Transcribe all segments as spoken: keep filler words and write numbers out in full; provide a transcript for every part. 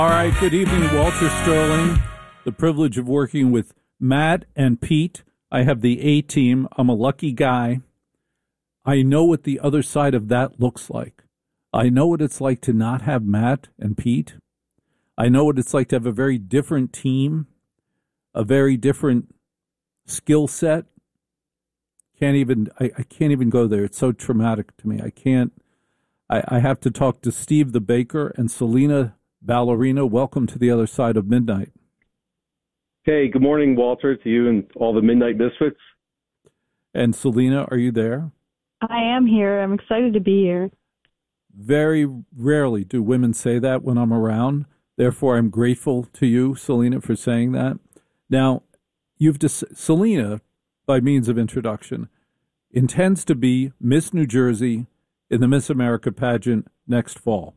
All right, good evening, Walter Sterling. The privilege of working with Matt and Pete. I have the A team. I'm a lucky guy. I know what the other side of that looks like. I know what it's like to not have Matt and Pete. I know what it's like to have a very different team, a very different skill set. Can't even, I, I can't even go there. It's so traumatic to me. I can't, I, I have to talk to Steve the Baker and Selena Ballerina. Welcome to the other side of midnight. Hey, good morning, Walter, to you and all the Midnight Misfits. And Selena, are you there? I am here. I'm excited to be here. Very rarely do women say that when I'm around. Therefore, I'm grateful to you, Selena, for saying that. Now, you've dis- Selena, by means of introduction, intends to be Miss New Jersey in the Miss America pageant next fall.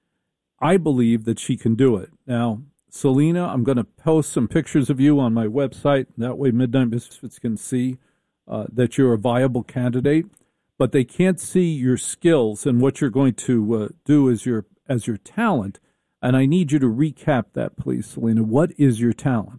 I believe that she can do it. Now, Selena, I'm going to post some pictures of you on my website. That way Midnight Misfits can see uh, that you're a viable candidate. But they can't see your skills and what you're going to uh, do as your, as your talent. And I need you to recap that, please, Selena. What is your talent?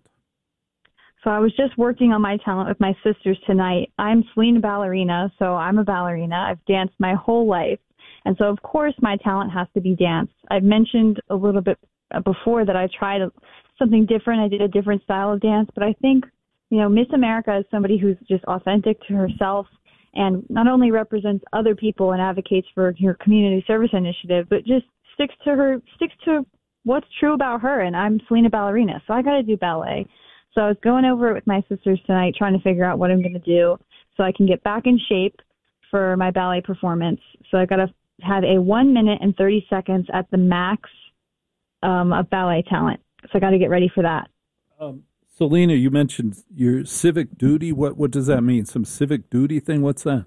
So I was just working on my talent with my sisters tonight. I'm Selena Ballerina, so I'm a ballerina. I've danced my whole life. And so, of course, my talent has to be dance. I've mentioned a little bit before that I tried something different. I did a different style of dance. But I think, you know, Miss America is somebody who's just authentic to herself and not only represents other people and advocates for her community service initiative, but just sticks to her, sticks to what's true about her. And I'm Selena Ballerina, so I got to do ballet. So I was going over it with my sisters tonight, trying to figure out what I'm going to do so I can get back in shape for my ballet performance. So I got to have a one minute and thirty seconds at the max um, of ballet talent. So I got to get ready for that. Um, Selena, you mentioned your civic duty. What what does that mean? Some civic duty thing? What's that?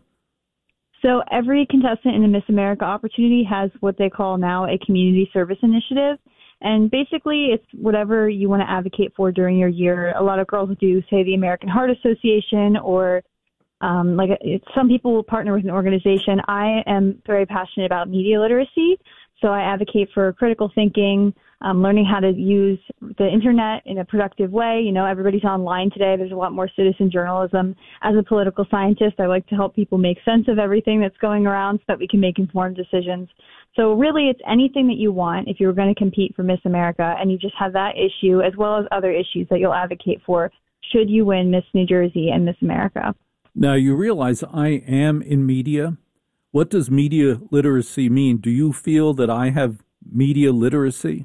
So every contestant in the Miss America opportunity has what they call now a community service initiative. And basically, it's whatever you want to advocate for during your year. A lot of girls do, say, the American Heart Association, or um, like it's, some people will partner with an organization. I am very passionate about media literacy, so I advocate for critical thinking, um, learning how to use the internet in a productive way. You know, everybody's online today. There's a lot more citizen journalism. As a political scientist, I like to help people make sense of everything that's going around so that we can make informed decisions. So really, it's anything that you want if you're going to compete for Miss America, and you just have that issue as well as other issues that you'll advocate for should you win Miss New Jersey and Miss America. Now, you realize I am in media. What does media literacy mean? Do you feel that I have media literacy?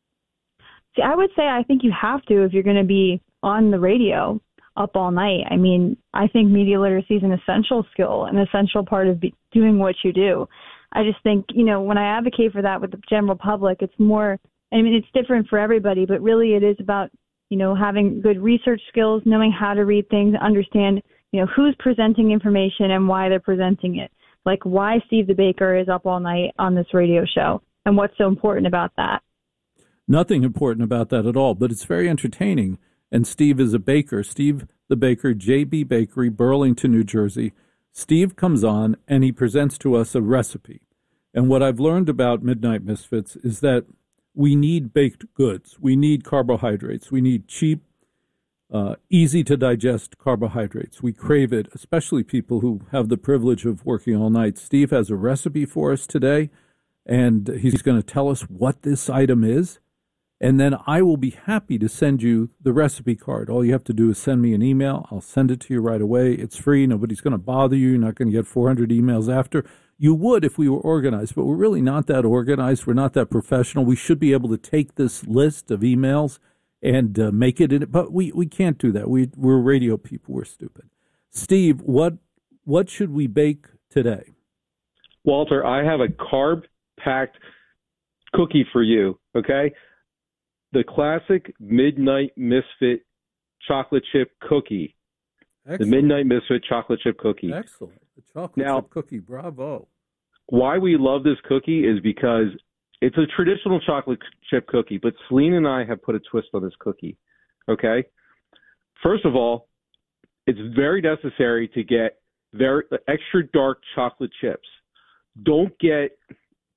See, I would say I think you have to if you're going to be on the radio up all night. I mean, I think media literacy is an essential skill, an essential part of be- doing what you do. I just think, you know, when I advocate for that with the general public, it's more, I mean, it's different for everybody, but really it is about, you know, having good research skills, knowing how to read things, understand, you know, who's presenting information and why they're presenting it. Like why Steve the Baker is up all night on this radio show and what's so important about that. Nothing important about that at all, but it's very entertaining. And Steve is a baker. Steve the Baker, J B Bakery, Burlington, New Jersey. Steve comes on and he presents to us a recipe. And what I've learned about Midnight Misfits is that we need baked goods. We need carbohydrates. We need cheap, uh, easy to digest carbohydrates. We crave it, especially people who have the privilege of working all night. Steve has a recipe for us today, and he's going to tell us what this item is. And then I will be happy to send you the recipe card. All you have to do is send me an email. I'll send it to you right away. It's free. Nobody's going to bother you. You're not going to get four hundred emails after. You would if we were organized, but we're really not that organized. We're not that professional. We should be able to take this list of emails and uh, make it in it, but we, we can't do that. We, we're radio people. We're stupid. Steve, what what should we bake today? Walter, I have a carb-packed cookie for you, okay? The classic Midnight Misfit chocolate chip cookie. Excellent. The Midnight Misfit chocolate chip cookie. Excellent. The chocolate now, chip cookie. Bravo. Why we love this cookie is because it's a traditional chocolate chip cookie, but Selena and I have put a twist on this cookie, okay? First of all, it's very necessary to get very extra dark chocolate chips. Don't get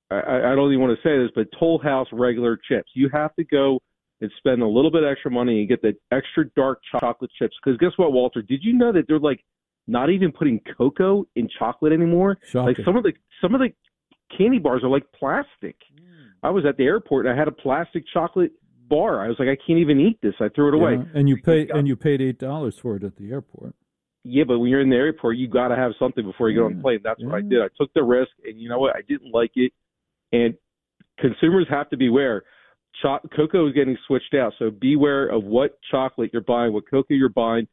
I, I don't even want to say this, but Toll House regular chips. You have to go and spend a little bit extra money and get the extra dark chocolate chips. Because guess what, Walter? Did you know that they're like not even putting cocoa in chocolate anymore? Shocking. Like some of the some of the candy bars are like plastic. Mm. I was at the airport and I had a plastic chocolate bar. I was like, I can't even eat this. I threw it away. Yeah, and you pay and you paid eight dollars for it at the airport. Yeah, but when you're in the airport, you got to have something before you yeah. get on the plane. That's yeah. what I did. I took the risk, and you know what? I didn't like it. And consumers have to beware. Cho- cocoa is getting switched out, so beware of what chocolate you're buying, what cocoa you're buying.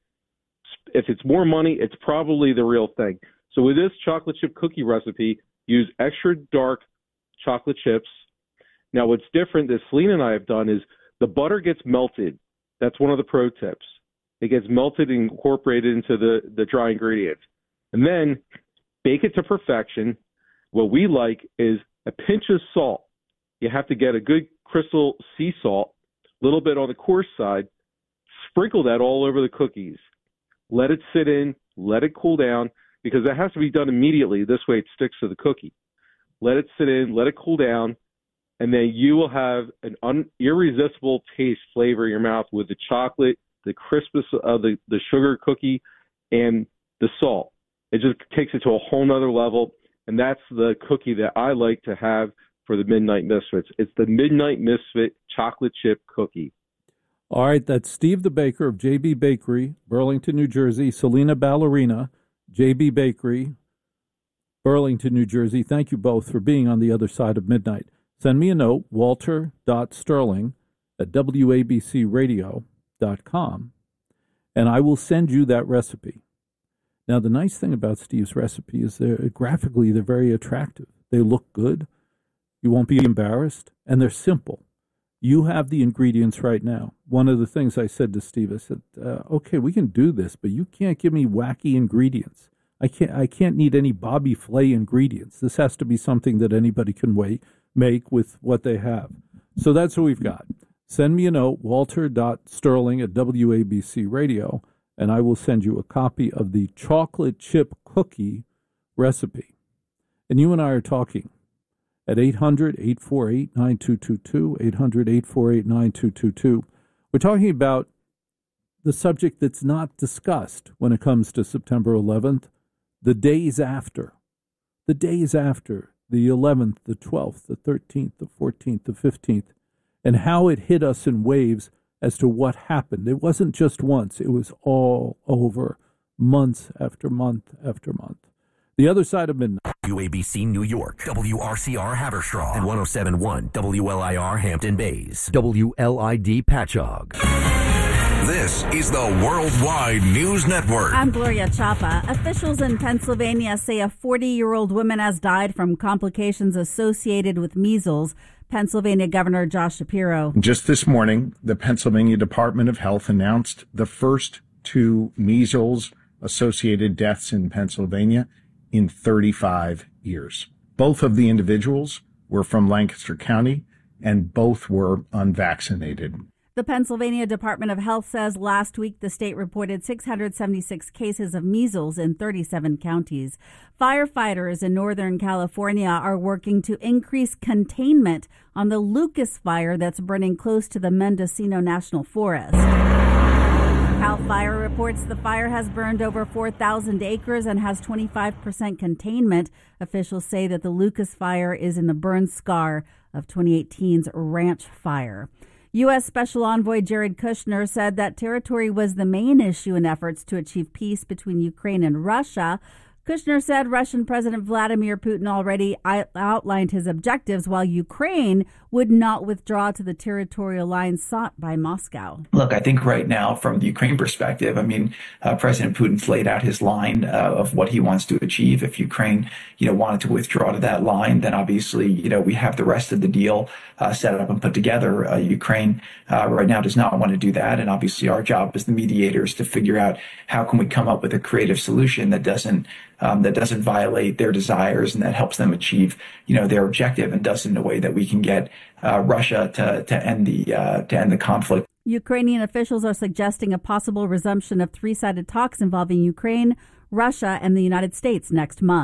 If it's more money, it's probably the real thing. So with this chocolate chip cookie recipe, use extra dark chocolate chips. Now, what's different that Selena and I have done is the butter gets melted. That's one of the pro tips. It gets melted and incorporated into the, the dry ingredients. And then bake it to perfection. What we like is a pinch of salt. You have to get a good crystal sea salt, a little bit on the coarse side. Sprinkle that all over the cookies. Let it sit in. Let it cool down, because that has to be done immediately. This way it sticks to the cookie. Let it sit in. Let it cool down. And then you will have an un- irresistible taste, flavor in your mouth with the chocolate, the crispness of the, the sugar cookie, and the salt. It just takes it to a whole nother level, and that's the cookie that I like to have for the Midnight Misfits. It's the Midnight Misfit chocolate chip cookie. All right, that's Steve the Baker of J B Bakery, Burlington, New Jersey, Selena Ballerina, J B Bakery, Burlington, New Jersey. Thank you both for being on the other side of midnight. Send me a note, walter dot sterling at w a b c radio dot com, and I will send you that recipe. Now, the nice thing about Steve's recipe is they're graphically they're very attractive. They look good. You won't be embarrassed, and they're simple. You have the ingredients right now. One of the things I said to Steve, I said, uh, "Okay, we can do this, but you can't give me wacky ingredients. I can't. I can't need any Bobby Flay ingredients. This has to be something that anybody can wait, make with what they have." So that's what we've got. Send me a note, walter dot sterling at w a b c radio, and I will send you a copy of the chocolate chip cookie recipe. And you and I are talking at eight hundred, eight four eight, nine two two two, eight hundred, eight four eight, nine two two two. We're talking about the subject that's not discussed when it comes to September eleventh, the days after. The days after, the eleventh, the twelfth, the thirteenth, the fourteenth, the fifteenth. And how it hit us in waves as to what happened. It wasn't just once. It was all over, months after month after month. The other side of midnight. W A B C New York, W R C R Haverstraw, and one oh seven point one W L I R Hampton Bays, W L I D Patchogue. This is the Worldwide News Network. I'm Gloria Chapa. Officials in Pennsylvania say a forty-year-old woman has died from complications associated with measles. Pennsylvania Governor Josh Shapiro. Just this morning, the Pennsylvania Department of Health announced the first two measles-associated deaths in Pennsylvania in thirty-five years. Both of the individuals were from Lancaster County, and both were unvaccinated. The Pennsylvania Department of Health says last week the state reported six hundred seventy-six cases of measles in thirty-seven counties. Firefighters in Northern California are working to increase containment on the Lucas fire that's burning close to the Mendocino National Forest. CAL FIRE reports the fire has burned over four thousand acres and has twenty-five percent containment. Officials say that the Lucas fire is in the burn scar of twenty eighteen's Ranch Fire. U S. Special Envoy Jared Kushner said that territory was the main issue in efforts to achieve peace between Ukraine and Russia. Kushner said Russian President Vladimir Putin already outlined his objectives, while Ukraine would not withdraw to the territorial line sought by Moscow. Look, I think right now, from the Ukraine perspective, I mean, uh, President Putin's laid out his line uh, of what he wants to achieve. If Ukraine, you know, wanted to withdraw to that line, then obviously, you know, we have the rest of the deal uh, set up and put together. Uh, Ukraine uh, right now does not want to do that. And obviously our job as the mediators to figure out how can we come up with a creative solution that doesn't Um, that doesn't violate their desires and that helps them achieve, you know, their objective and does it in a way that we can get uh, Russia to to end the uh, to end the conflict. Ukrainian officials are suggesting a possible resumption of three-sided talks involving Ukraine, Russia, and the United States next month.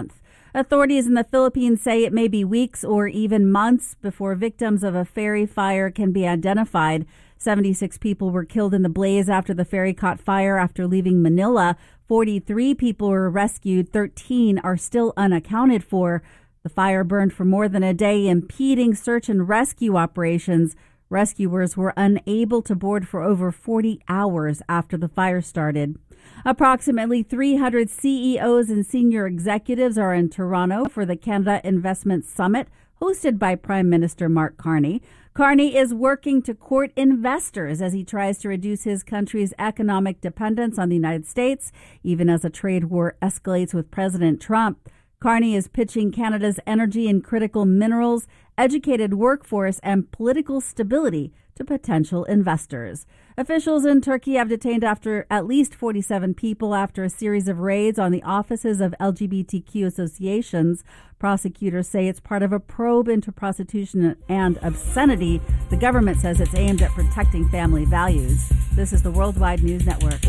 Authorities in the Philippines say it may be weeks or even months before victims of a ferry fire can be identified. seventy-six people were killed in the blaze after the ferry caught fire after leaving Manila. forty-three people were rescued. thirteen are still unaccounted for. The fire burned for more than a day, impeding search and rescue operations. Rescuers were unable to board for over forty hours after the fire started. Approximately three hundred C E Os and senior executives are in Toronto for the Canada Investment Summit, hosted by Prime Minister Mark Carney. Carney is working to court investors as he tries to reduce his country's economic dependence on the United States, even as a trade war escalates with President Trump. Carney is pitching Canada's energy and critical minerals, educated workforce, and political stability to potential investors. Officials in Turkey have detained after at least forty-seven people after a series of raids on the offices of L G B T Q associations. Prosecutors say it's part of a probe into prostitution and obscenity. The government says it's aimed at protecting family values. This is the Worldwide News Network.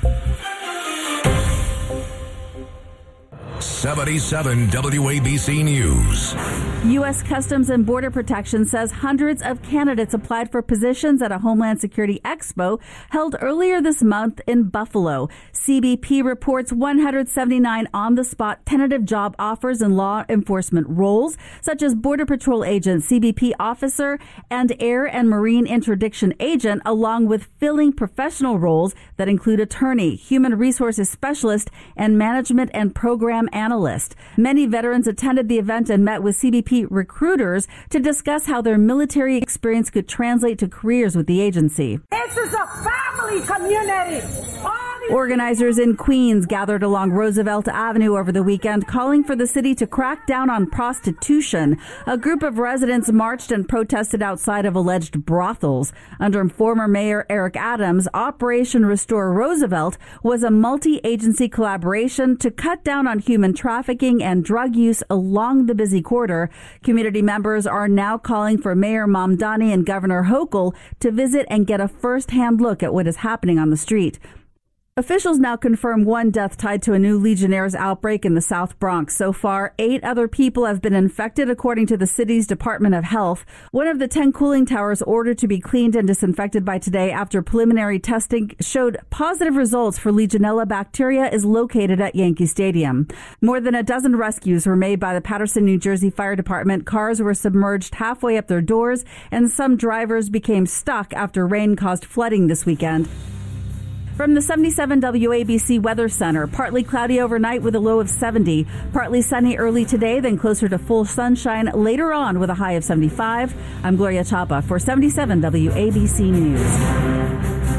seventy-seven W A B C News. U S Customs and Border Protection says hundreds of candidates applied for positions at a Homeland Security Expo held earlier this month in Buffalo. C B P reports one hundred seventy-nine on-the-spot tentative job offers in law enforcement roles, such as Border Patrol agent, C B P officer, and air and marine interdiction agent, along with filling professional roles that include attorney, human resources specialist, and management and program analyst. Many veterans attended the event and met with C B P recruiters to discuss how their military experience could translate to careers with the agency. This is a family community. Organizers in Queens gathered along Roosevelt Avenue over the weekend, calling for the city to crack down on prostitution. A group of residents marched and protested outside of alleged brothels. Under former Mayor Eric Adams, Operation Restore Roosevelt was a multi-agency collaboration to cut down on human trafficking and drug use along the busy corridor. Community members are now calling for Mayor Mamdani and Governor Hochul to visit and get a first-hand look at what is happening on the street. Officials now confirm one death tied to a new Legionnaire's outbreak in the South Bronx. So far, eight other people have been infected, according to the city's Department of Health. One of the ten cooling towers ordered to be cleaned and disinfected by today after preliminary testing showed positive results for Legionella bacteria is located at Yankee Stadium. More than a dozen rescues were made by the Paterson, New Jersey Fire Department. Cars were submerged halfway up their doors, and some drivers became stuck after rain caused flooding this weekend. From the seventy-seven W A B C Weather Center, partly cloudy overnight with a low of seventy. Partly sunny early today, then closer to full sunshine later on with a high of seventy-five. I'm Gloria Chapa for seventy-seven W A B C News.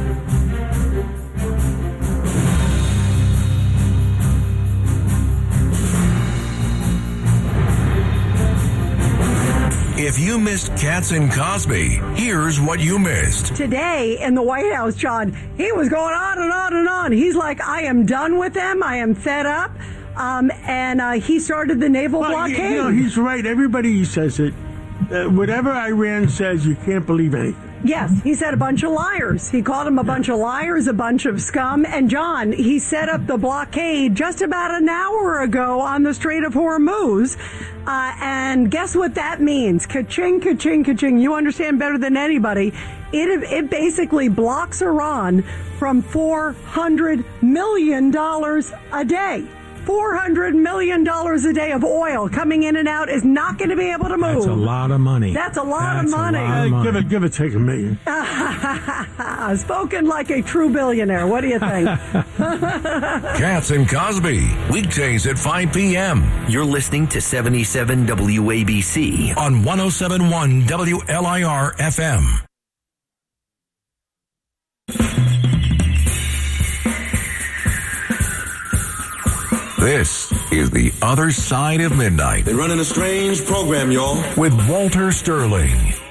If you missed Katz and Cosby, here's what you missed. Today in the White House, John, he was going on and on and on. He's like, I am done with them. I am fed up. Um, and uh, he started the naval well, blockade. You know, he's right. Everybody says it. Uh, whatever Iran says, you can't believe anything. Yes, he said a bunch of liars. He called them a bunch of liars, a bunch of scum. And John, he set up the blockade just about an hour ago on the Strait of Hormuz. Uh, and guess what that means? Ka-ching, ka-ching, ka-ching. You understand better than anybody. It, it basically blocks Iran from four hundred million dollars a day. four hundred million dollars a day of oil coming in and out is not going to be able to move. That's a lot of money. That's a lot That's of money. A lot of money. Uh, give it, give it, take a million. Spoken like a true billionaire. What do you think? Katz and Cosby, weekdays at five p.m. You're listening to seventy-seven W A B C on one oh seven point one W L I R F M. This is The Other Side of Midnight. They're running a strange program, y'all. With Walter Sterling.